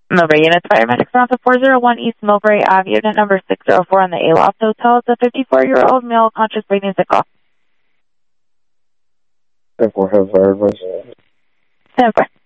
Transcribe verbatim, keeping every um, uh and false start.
Millbrae units, paramedics on to four oh one East Millbrae Ave, unit number six oh four on the Aloft Hotel. It's a fifty-four-year-old male conscious breathing sick call. ten four, have fire advice. ten four.